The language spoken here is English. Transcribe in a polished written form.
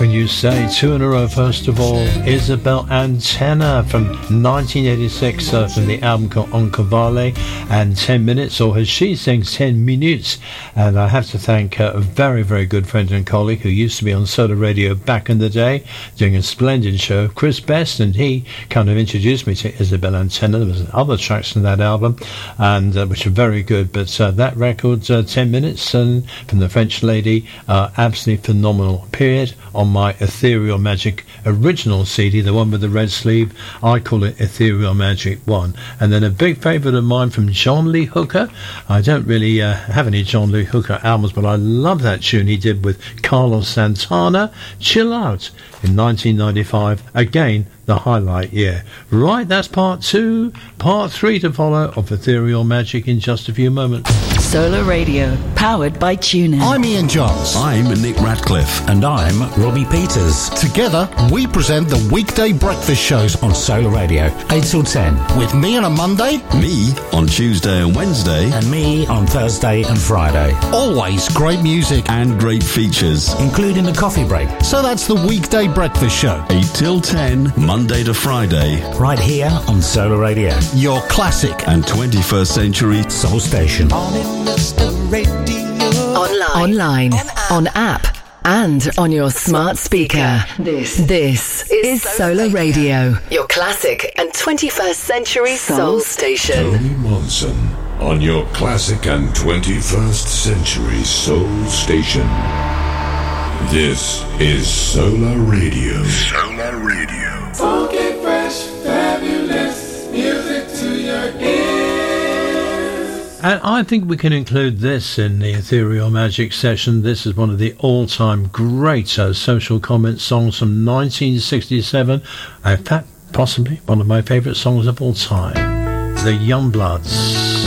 can you say? Two in a row. First of all, Isabel Antenna from 1986 from the album called Oncovale, and 10 minutes, or as she sings, 10 minutes. And I have to thank a very, very good friend and colleague who used to be on Solar Radio back in the day, doing a splendid show, Chris Best, and he kind of introduced me to Isabel Antenna. There was other tracks in that album, and which are very good, but that record, 10 minutes, and from the French lady, absolutely phenomenal. Period. On my Ethereal Magic original CD, the one with the red sleeve, I call it Ethereal Magic 1. And then a big favourite of mine from John Lee Hooker. I don't really have any John Lee Hooker albums, but I love that tune he did with Carlos Santana, Chill Out, in 1995. Again, the highlight year. Right, that's part 2. Part 3 to follow of Ethereal Magic in just a few moments. Solar Radio, powered by TuneIn. I'm Ian Johns. I'm Nick Radcliffe. And I'm Robbie Peters. Together, we present the weekday breakfast shows on Solar Radio, 8 till 10. With me on a Monday, me on Tuesday and Wednesday, and me on Thursday and Friday. Always great music and great features, including the coffee break. So that's the weekday breakfast show, 8 till 10, Monday to Friday. Right here on Solar Radio. Your classic and 21st century soul station. Online, on app, and on your smart speaker. This is Solar Radio, your classic and 21st century soul station. Tony Monson on your classic and 21st century soul station. This is Solar Radio. Solar Radio. Funky, fresh, fabulous music to your ears. And I think we can include this in the Ethereal Magic session. This is one of the all-time great social comment songs from 1967. In fact, possibly one of my favourite songs of all time. The Youngbloods.